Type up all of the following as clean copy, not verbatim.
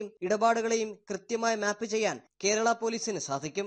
ഇടപാടുകളെയും കൃത്യമായി മാപ്പ് ചെയ്യാൻ കേരള പോലീസിന് സാധിക്കും.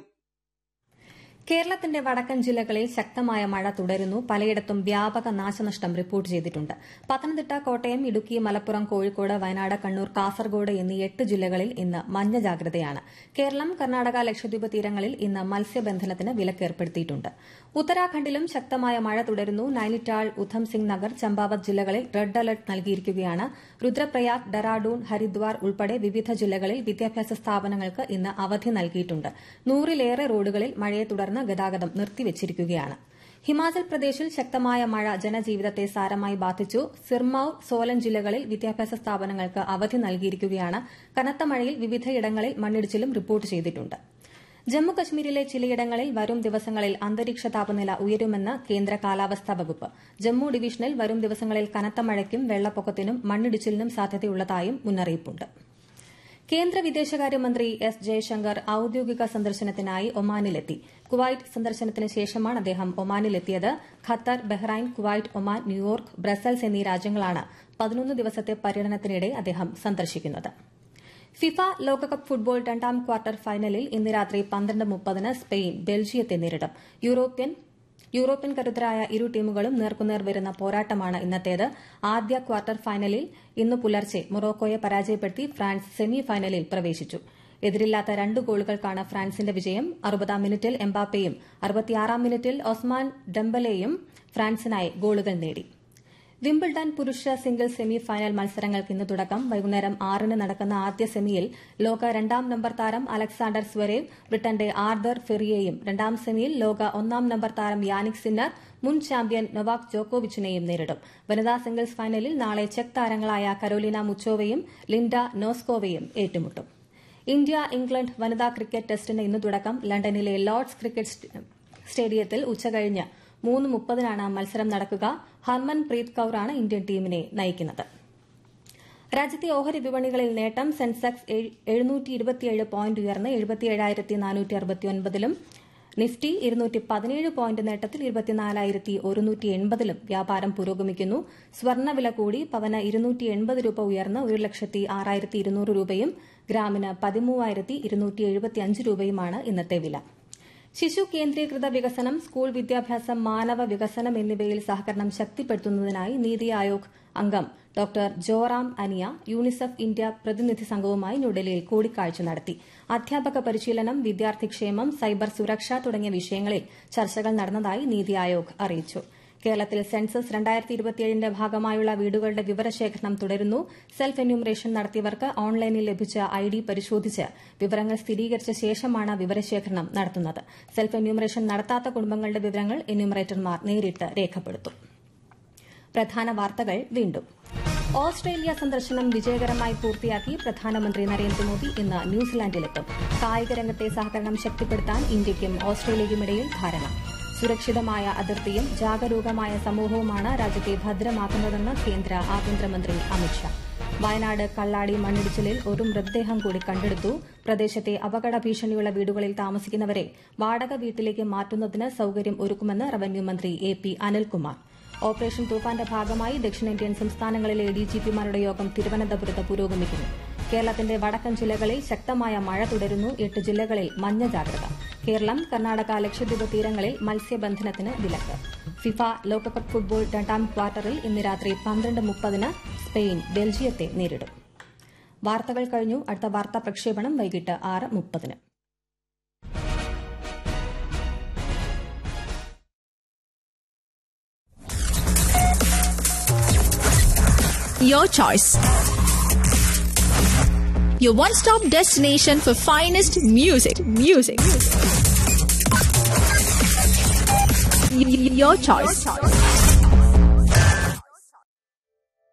കേരളത്തിന്റെ വടക്കൻ ജില്ലകളിൽ ശക്തമായ മഴ തുടരുന്നു. പലയിടത്തും വ്യാപക നാശനഷ്ടം റിപ്പോർട്ട് ചെയ്തിട്ടുണ്ട്. പത്തനംതിട്ട, കോട്ടയം, ഇടുക്കി, മലപ്പുറം, കോഴിക്കോട്, വയനാട്, കണ്ണൂർ, കാസർഗോഡ് എന്നീ 8 ജില്ലകളിൽ ഇന്ന് മഞ്ഞ ജാഗ്രതയാണ്. കേരളം, കർണാടക, ലക്ഷദ്വീപ് തീരങ്ങളിൽ ഇന്ന് മത്സ്യബന്ധനത്തിന് വിലക്കേർപ്പെടുത്തിയിട്ടുണ്ട്. ഉത്തരാഖണ്ഡിലും ശക്തമായ മഴ തുടരുന്നു. നൈനിറ്റാൾ, ഉധംസിംഗ് നഗർ, ചമ്പാവത് ജില്ലകളിൽ റെഡ് അലർട്ട് നൽകിയിരിക്കുകയാണ്. രുദ്രപ്രയാഗ്, ഡെറാഡൂൺ, ഹരിദ്വാർ ഉൾപ്പെടെ വിവിധ ജില്ലകളിൽ വിദ്യാഭ്യാസ സ്ഥാപനങ്ങൾക്ക് ഇന്ന് അവധി നൽകിയിട്ടുണ്ട്. 100ലേറെ റോഡുകളിൽ മഴയെ തുടർന്ന് ഗതാഗതം നിർത്തിവച്ചിരിക്കുകയാണ്. ഹിമാചൽ പ്രദേശിൽ ശക്തമായ മഴ ജനജീവിതത്തെ സാരമായി ബാധിച്ചു. സിർമൌർ, സോലൻ ജില്ലകളിൽ വിദ്യാഭ്യാസ സ്ഥാപനങ്ങൾക്ക് അവധി നൽകിയിരിക്കുകയാണ്. കനത്ത മഴയിൽ വിവിധയിടങ്ങളിൽ മണ്ണിടിച്ചിലും റിപ്പോർട്ട് ചെയ്തിട്ടുണ്ട്. ജമ്മുകശ്മീരിലെ ചിലയിടങ്ങളിൽ വരും ദിവസങ്ങളിൽ അന്തരീക്ഷ താപനില ഉയരുമെന്ന് കേന്ദ്ര കാലാവസ്ഥാ വകുപ്പ്. ജമ്മു ഡിവിഷനിൽ വരും ദിവസങ്ങളിൽ കനത്ത മഴയ്ക്കും വെള്ളപ്പൊക്കത്തിനും മണ്ണിടിച്ചിലിനും സാധ്യതയുള്ളതായും മുന്നറിയിപ്പുണ്ട്. കേന്ദ്ര വിദേശകാര്യമന്ത്രി എസ് ജയശങ്കർ ഔദ്യോഗിക സന്ദർശനത്തിനായി ഒമാനിലെത്തി. കുവൈറ്റ് സന്ദർശനത്തിന് ശേഷമാണ് അദ്ദേഹം ഒമാനിലെത്തിയത്. Qatar, Bahrain, Kuwait, Oman, New York, Brussels എന്നീ രാജ്യങ്ങളാണ് 11 ദിവസത്തെ പര്യടനത്തിനിടെ അദ്ദേഹം സന്ദർശിക്കുന്നത്. ഫിഫ ലോകകപ്പ് ഫുട്ബോൾ 2ാം ക്വാർട്ടർ ഫൈനലിൽ ഇന്ന് രാത്രി 12:30 സ്പെയിൻ ബെൽജിയത്തെ നേരിടും. യൂറോപ്യൻ കരുത്തരായ ഇരു ടീമുകളും നേർക്കുനേർ വരുന്ന പോരാട്ടമാണ് ഇന്നത്തേത്. ആദ്യ ക്വാർട്ടർ ഫൈനലിൽ ഇന്ന് പുലർച്ചെ മൊറോക്കോയെ പരാജയപ്പെടുത്തി ഫ്രാൻസ് സെമി ഫൈനലിൽ പ്രവേശിച്ചു. എതിരില്ലാത്ത 2 ഗോളുകൾക്കാണ് ഫ്രാൻസിന്റെ വിജയം. 60-ാം മിനിറ്റിൽ എംബാപ്പയും 66-ാം മിനിറ്റിൽ ഒസ്മാൻ ഡെംബലെയും ഫ്രാൻസിനായി ഗോളുകൾ നേടി. വിംബിൾഡൺ പുരുഷ സിംഗിൾസ് സെമി ഫൈനൽ മത്സരങ്ങൾക്ക് ഇന്ന് തുടക്കം. വൈകുന്നേരം 6-ന് നടക്കുന്ന ആദ്യ സെമിയിൽ ലോക 2ാം നമ്പർ താരം അലക്സാണ്ടർ സ്വരേവ് ബ്രിട്ടന്റെ ആർതർ ഫെറിയെയും, 2ാം സെമിയിൽ ലോക 1ാം നമ്പർ താരം യാനിക് സിന്നർ മുൻ ചാമ്പ്യൻ നൊവാക് ജോക്കോവിച്ചിനെയും നേരിടും. വനിതാ സിംഗിൾസ് ഫൈനലിൽ നാളെ ചെക്ക് താരങ്ങളായ കരോലിന മുച്ചോവയും ലിൻഡ നോസ്കോവയും ഏറ്റുമുട്ടും. ഇന്ത്യ ഇംഗ്ലണ്ട് വനിതാ ക്രിക്കറ്റ് ടെസ്റ്റിന് ഇന്ന് തുടക്കം. ലണ്ടനിലെ ലോർഡ്സ് ക്രിക്കറ്റ് സ്റ്റേഡിയത്തിൽ ഉച്ചകഴിഞ്ഞ് 3:30-നാണ് മത്സരം നടക്കുക. ഹർമൻപ്രീത് കൌറാണ് ഇന്ത്യൻ ടീമിനെ നയിക്കുന്നത്. രാജ്യത്തെ ഓഹരി വിപണികളിൽ നേട്ടം. സെൻസെക്സ് 727 പോയിന്റ് ഉയർന്ന് 77,469-ലും നിഫ്റ്റി 217 പോയിന്റ് നേട്ടത്തിൽ 24,180-ലും വ്യാപാരം പുരോഗമിക്കുന്നു. സ്വർണ്ണവില കൂടി. പവന് 280 രൂപ ഉയർന്ന് 1,06,200 രൂപയും ഗ്രാമിന് 13,275 രൂപയുമാണ് ഇന്നത്തെ വില. ശിശു കേന്ദ്രീകൃത വികസനം, സ്കൂൾ വിദ്യാഭ്യാസം, മാനവ വികസനം എന്നിവയിൽ സഹകരണം ശക്തിപ്പെടുത്തുന്നതിനായി നീതി ആയോഗ് അംഗം ഡോക്ടർ ജോറാം അനിയ യൂണിസെഫ് ഇന്ത്യ പ്രതിനിധി സംഘവുമായി ന്യൂഡൽഹിയിൽ കൂടിക്കാഴ്ച നടത്തി. അധ്യാപക പരിശീലനം, വിദ്യാർത്ഥിക്ഷേമം, സൈബർ സുരക്ഷ തുടങ്ങിയ വിഷയങ്ങളിൽ ചർച്ചകൾ നടന്നതായി നീതി ആയോഗ് അറിയിച്ചു. കേരളത്തിൽ സെൻസസ് 2027ന്റെ ഭാഗമായുള്ള വീടുകളുടെ വിവരശേഖരണം തുടരുന്നു. സെൽഫ് എന്യൂമറേഷൻ നടത്തിയവർക്ക് ഓൺലൈനിൽ ലഭിച്ച ഐഡി പരിശോധിച്ച് വിവരങ്ങൾ സ്ഥിരീകരിച്ച ശേഷമാണ് വിവരശേഖരണം നടത്തുന്നത്. സെൽഫ് എന്യൂമറേഷൻ നടത്താത്ത കുടുംബങ്ങളുടെ വിവരങ്ങൾ എന്യൂമറേറ്റർമാർ നേരിട്ട് രേഖപ്പെടുത്തും. പ്രധാന വാർത്തകൾ വീണ്ടും. ഓസ്ട്രേലിയ സന്ദർശനം വിജയകരമായി പൂർത്തിയാക്കി പ്രധാനമന്ത്രി നരേന്ദ്രമോദി ഇന്ന് ന്യൂസിലാൻഡിലെത്തും. കായിക രംഗത്തെ സഹകരണം ശക്തിപ്പെടുത്താൻ ഇന്ത്യയ്ക്കും ഓസ്ട്രേലിയയ്ക്കുമിടയിൽ ധാരണ. സുരക്ഷിതമായ അതിർത്തിയും ജാഗരൂകമായ സമൂഹവുമാണ് രാജ്യത്തെ ഭദ്രമാക്കുന്നതെന്ന് കേന്ദ്ര ആഭ്യന്തരമന്ത്രി അമിത്ഷാ. വയനാട് കള്ളാടി മണ്ണിടിച്ചിലിൽ ഒരു മൃതദേഹം കൂടി കണ്ടെടുത്തു. പ്രദേശത്തെ അപകട ഭീഷണിയുള്ള വീടുകളിൽ താമസിക്കുന്നവരെ വാടക വീട്ടിലേക്ക് മാറ്റുന്നതിന് സൌകര്യം ഒരുക്കുമെന്ന് റവന്യൂ മന്ത്രി എ.പി. അനിൽകുമാർ. ഓപ്പറേഷൻ തൂഫാന്റെ ഭാഗമായി ദക്ഷിണേന്ത്യൻ സംസ്ഥാനങ്ങളിലെ ഡിജിപിമാരുടെ യോഗം തിരുവനന്തപുരത്ത് പുരോഗമിക്കുന്നു. കേരളത്തിന്റെ വടക്കൻ ജില്ലകളിൽ ശക്തമായ മഴ തുടരുന്നു. 8 ജില്ലകളിൽ മഞ്ഞ ജാഗ്രത. കേരളം, കർണാടക, ലക്ഷദ്വീപ് തീരങ്ങളിൽ മത്സ്യബന്ധനത്തിന് വിലക്ക്. ഫിഫ ലോകകപ്പ് ഫുട്ബോൾ 2ാം ക്വാർട്ടറിൽ ഇന്ന് രാത്രി 12:30 സ്പെയിൻ ബെൽജിയത്തെ നേരിടും. വാർത്തകൾ കഴിഞ്ഞു. അടുത്ത വാർത്താ പ്രക്ഷേപണം വൈകിട്ട് 6:30. Your choice. Your one-stop destination for finest music. Your choice.